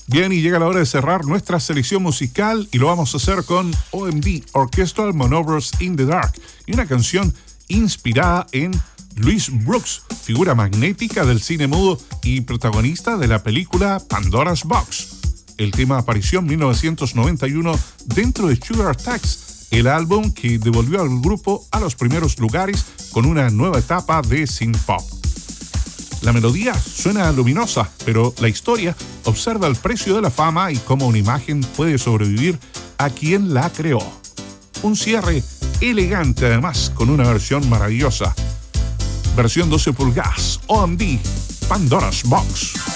Bien, y llega la hora de cerrar nuestra selección musical y lo vamos a hacer con OMD, Orchestral Maneuvers in the Dark, y una canción inspirada en Louis Brooks, figura magnética del cine mudo y protagonista de la película Pandora's Box. El tema apareció en 1991 dentro de Sugar Tax, el álbum que devolvió al grupo a los primeros lugares con una nueva etapa de synth pop. La melodía suena luminosa, pero la historia observa el precio de la fama y cómo una imagen puede sobrevivir a quien la creó. Un cierre elegante además, con una versión maravillosa. Versión 12 pulgadas, OMD, Pandora's Box.